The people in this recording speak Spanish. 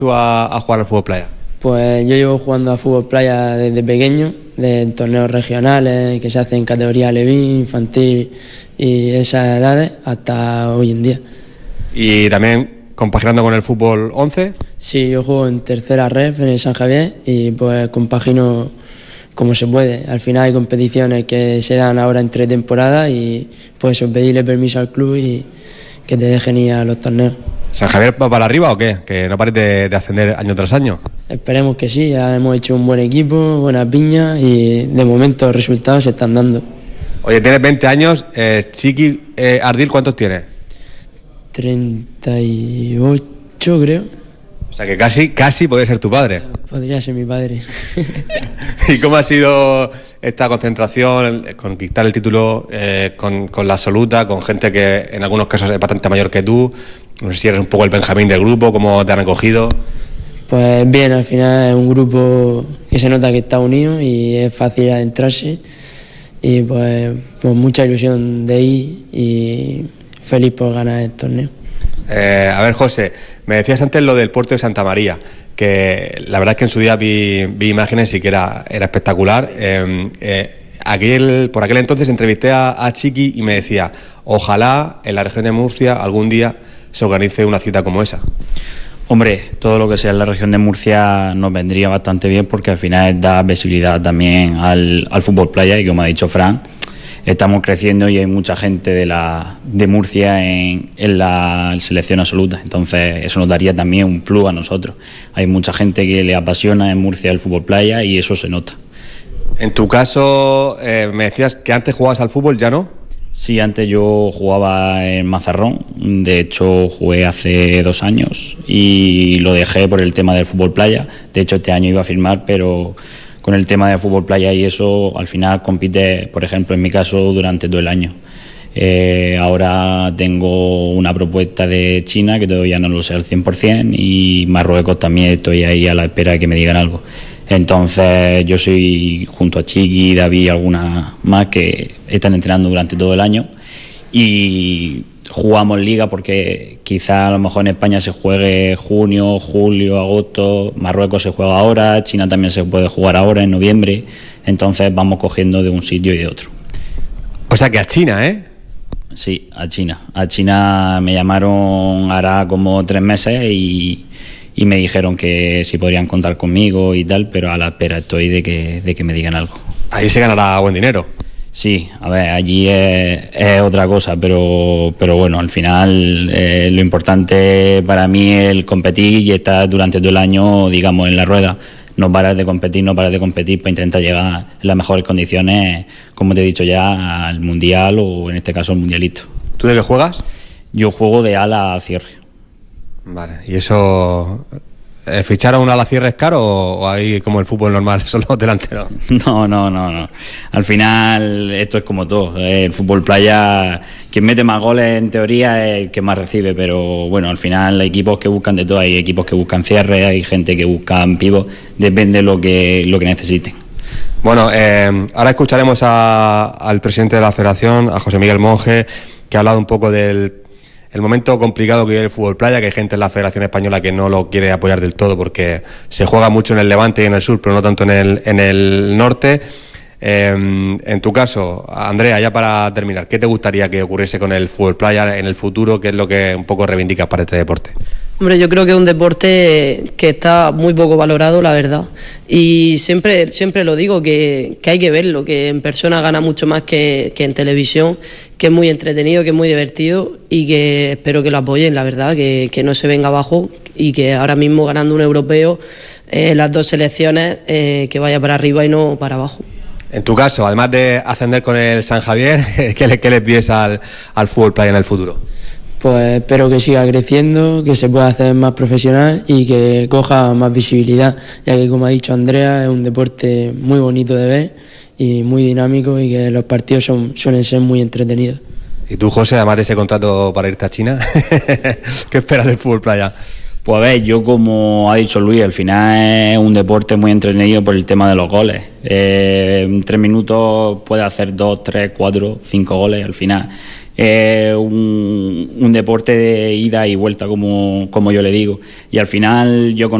tú a jugar al fútbol playa? Pues yo llevo jugando a fútbol playa desde pequeño, de torneos regionales que se hacen en categoría Levín, infantil y esas edades hasta hoy en día. ¿Y también compaginando con el fútbol 11? Sí, yo juego en tercera ref en el San Javier y pues compagino como se puede. Al final hay competiciones que se dan ahora entre temporadas y pues eso, pedirle permiso al club y que te dejen ir a los torneos. ¿San Javier va para arriba o qué? Que no pares de ascender año tras año. Esperemos que sí, ya hemos hecho un buen equipo, buenas piñas y de momento los resultados se están dando. Oye, tienes 20 años, Chiqui Ardil, ¿cuántos tienes? 38 creo. O sea que casi podría ser tu padre. Podría ser mi padre. ¿Y cómo ha sido esta concentración, conquistar el título con la absoluta, con gente que en algunos casos es bastante mayor que tú? No sé si eres un poco el Benjamín del grupo, ¿cómo te han acogido? Pues bien, al final es un grupo que se nota que está unido y es fácil adentrarse y pues mucha ilusión de ir y feliz por ganar el torneo. A ver, José, me decías antes lo del puerto de Santa María, que la verdad es que en su día vi imágenes y que era espectacular. Por aquel entonces entrevisté a Chiqui y me decía, ojalá en la región de Murcia algún día se organice una cita como esa. Hombre, todo lo que sea en la región de Murcia nos vendría bastante bien porque al final da visibilidad también al fútbol playa y como ha dicho Fran, estamos creciendo y hay mucha gente de Murcia en la selección absoluta, entonces eso nos daría también un plus a nosotros. Hay mucha gente que le apasiona en Murcia el fútbol playa y eso se nota. En tu caso, me decías que antes jugabas al fútbol, ¿ya no? Sí, antes yo jugaba en Mazarrón, de hecho jugué hace 2 años y lo dejé por el tema del fútbol playa. De hecho este año iba a firmar, pero con el tema del fútbol playa y eso al final compite, por ejemplo en mi caso, durante todo el año. Ahora tengo una propuesta de China que todavía no lo sé al 100% y Marruecos también estoy ahí a la espera de que me digan algo. Entonces yo soy junto a Chiqui, David y algunas más que están entrenando durante todo el año y jugamos liga porque quizá a lo mejor en España se juegue junio, julio, agosto, Marruecos se juega ahora, China también se puede jugar ahora en noviembre, entonces vamos cogiendo de un sitio y de otro. O sea que a China, ¿eh? Sí, a China. A China me llamaron hará como 3 meses y me dijeron que si podrían contar conmigo y tal, pero a la espera estoy de que me digan algo. Ahí se ganará buen dinero. Sí, a ver, allí es otra cosa, pero bueno, al final lo importante para mí es el competir y estar durante todo el año, digamos, en la rueda. No parar de competir para intentar llegar en las mejores condiciones, como te he dicho ya, al Mundial o en este caso al Mundialito. ¿Tú de qué juegas? Yo juego de ala a cierre. Vale, ¿y eso fichar a un ala cierre es caro o ahí como el fútbol normal, son los delanteros? No. Al final esto es como todo. El fútbol playa, quien mete más goles en teoría es el que más recibe, pero bueno, al final hay equipos que buscan de todo. Hay equipos que buscan cierre, hay gente que busca pivot, depende de lo que necesiten. Bueno, ahora escucharemos al presidente de la federación, a José Miguel Monge, que ha hablado un poco del el momento complicado que vive el fútbol playa, que hay gente en la Federación Española que no lo quiere apoyar del todo porque se juega mucho en el Levante y en el sur, pero no tanto en el norte. En tu caso, Andrea, ya para terminar, ¿qué te gustaría que ocurriese con el fútbol playa en el futuro? ¿Qué es lo que un poco reivindicas para este deporte? Hombre, yo creo que es un deporte que está muy poco valorado, la verdad. Y siempre lo digo, que hay que verlo, que en persona gana mucho más que en televisión, que es muy entretenido, que es muy divertido y que espero que lo apoyen, la verdad, que no se venga abajo y que ahora mismo ganando un europeo, las 2 selecciones, que vaya para arriba y no para abajo. En tu caso, además de ascender con el San Javier, ¿qué le pides al fútbol playa en el futuro? Pues espero que siga creciendo, que se pueda hacer más profesional y que coja más visibilidad, ya que como ha dicho Andrea es un deporte muy bonito de ver y muy dinámico y que los partidos suelen ser muy entretenidos. ¿Y tú, José, además de ese contrato para irte a China, qué esperas del fútbol playa? Pues a ver, yo como ha dicho Luis, al final es un deporte muy entretenido por el tema de los goles. En 3 minutos puede hacer 2, 3, 4, 5 goles al final. un deporte de ida y vuelta, como yo le digo. Y al final yo